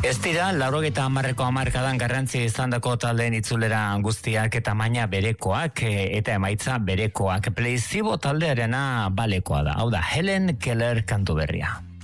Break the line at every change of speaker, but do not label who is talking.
Ez dira, 80ko hamarkadan garrantzi izandako taldeen itzulera guztiak eta maina berekoak eta emaitza berekoak. Placebo taldearena balekoa da. Hau da, Helen Keller kantu berria.